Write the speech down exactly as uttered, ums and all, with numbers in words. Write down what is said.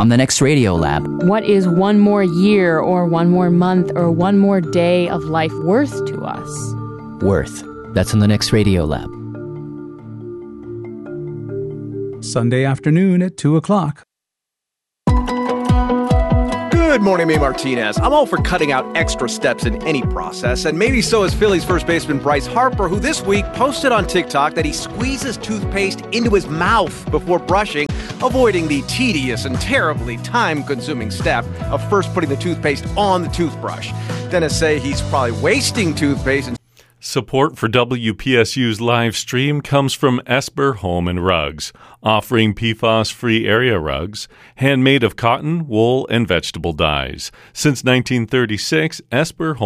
on the next Radio Lab. What is one more year or one more month or one more day of life worth to us? Worth. That's on the next Radio Lab. Sunday afternoon at two o'clock. Good morning, May Martinez. I'm all for cutting out extra steps in any process, and maybe so is Phillies first baseman Bryce Harper, who this week posted on TikTok that he squeezes toothpaste into his mouth before brushing, avoiding the tedious and terribly time-consuming step of first putting the toothpaste on the toothbrush. Dentists say he's probably wasting toothpaste. And Support for W P S U's live stream comes from Esper Home and Rugs, offering P FAS-free area rugs, handmade of cotton, wool, and vegetable dyes. Since nineteen thirty-six, Esper Home